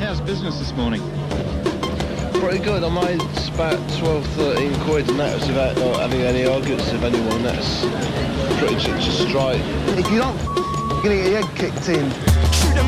how's business this morning? Pretty good. I made about 12, 13 quid, and that was without not having any arguments with anyone. That's pretty just straight. If you don't get your head kicked in,